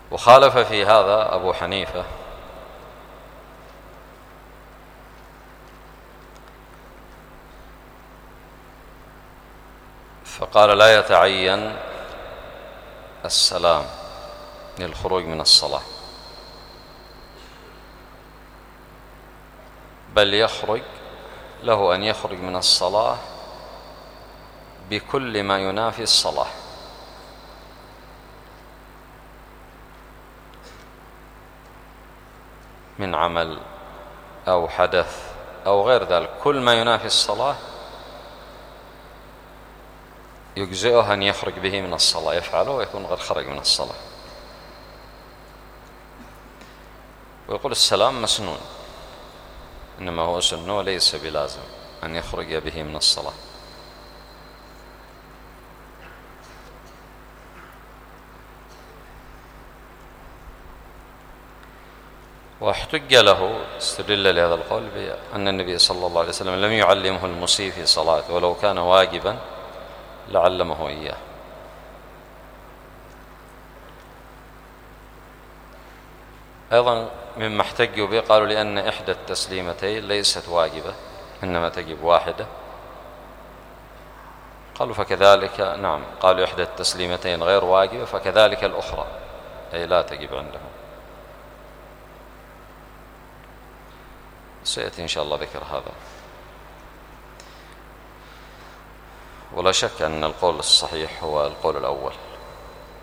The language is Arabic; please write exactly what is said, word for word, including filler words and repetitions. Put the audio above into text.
وخالف في هذا أبو حنيفة، فقال لا يتعين السلام للخروج من الصلاة، بل يخرج له أن يخرج من الصلاة بكل ما ينافي الصلاة، من عمل أو حدث أو غير ذلك. كل ما ينافي الصلاة يجزئه أن يخرج به من الصلاة، يفعله ويكون قد خرج من الصلاة. ويقول السلام مسنون، إنما هو سنة وليس بلازم أن يخرج به من الصلاة. واحتج له، استدل لهذا القول بأن النبي صلى الله عليه وسلم لم يعلمه المسيء في صلاته، ولو كان واجبا لعلمه إياه. أيضا مما احتجوا به قالوا لأن إحدى التسليمتين ليست واجبة، إنما تجب واحدة. قالوا فكذلك، نعم، قالوا إحدى التسليمتين غير واجبة فكذلك الأخرى، أي لا تجب عندهم. سيأتي إن شاء الله ذكر هذا. ولا شك أن القول الصحيح هو القول الأول.